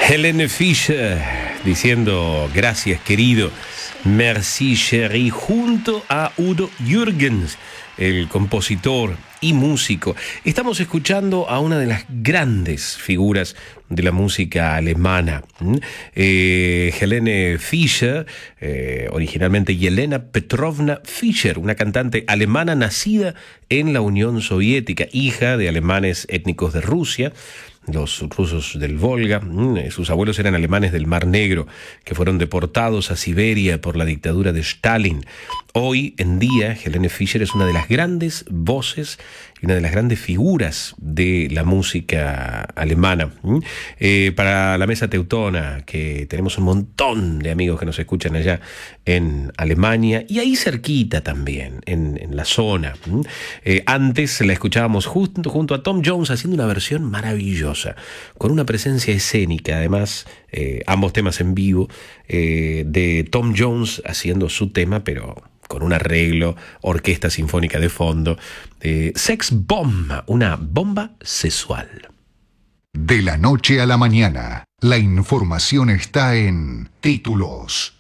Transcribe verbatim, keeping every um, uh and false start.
Helene Fischer diciendo gracias querido, merci chérie, junto a Udo Jürgens, el compositor y músico. Estamos escuchando a una de las grandes figuras de la música alemana, eh, Helene Fischer, eh, originalmente Yelena Petrovna Fischer, una cantante alemana nacida en la Unión Soviética, hija de alemanes étnicos de Rusia, los rusos del Volga. Sus abuelos eran alemanes del Mar Negro, que fueron deportados a Siberia por la dictadura de Stalin. Hoy en día, Helene Fischer es una de las grandes voces y una de las grandes figuras de la música alemana. Eh, para la Mesa Teutona, que tenemos un montón de amigos que nos escuchan allá en Alemania y ahí cerquita también, en, en la zona. Eh, antes la escuchábamos junto, junto a Tom Jones haciendo una versión maravillosa, con una presencia escénica, además, eh, ambos temas en vivo, eh, de Tom Jones haciendo su tema, pero con un arreglo, orquesta sinfónica de fondo. Eh, Sex Bomb, una bomba sexual. De la noche a la mañana, la información está en Títulos.